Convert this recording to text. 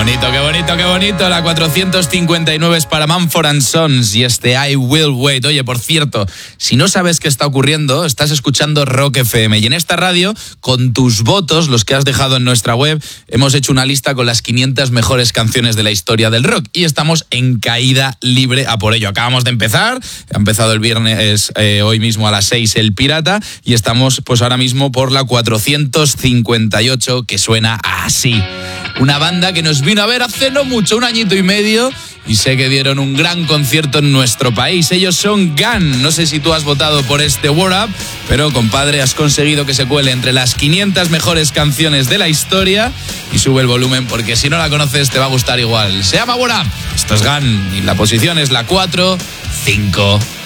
Qué bonito. La 459 es para Mumford & Sons y este I Will Wait. Oye, por cierto, si no sabes qué está ocurriendo, estás escuchando Rock FM. Y en esta radio, con tus votos, los que has dejado en nuestra web, hemos hecho una lista con las 500 mejores canciones de la historia del rock. Y estamos en caída libre a por ello. Acabamos de empezar. Ha empezado el viernes, hoy mismo a las 6, El Pirata. Y estamos pues ahora mismo por la 458, que suena así. Una banda que nos vino a ver hace no mucho, un añito y medio, y sé que dieron un gran concierto en nuestro país. Ellos son Gun. No sé si tú has votado por este Word Up, pero compadre, has conseguido que se cuele entre las 500 mejores canciones de la historia. Y sube el volumen porque si no la conoces te va a gustar igual. Se llama Word Up. Esto es Gun y la posición es la 458.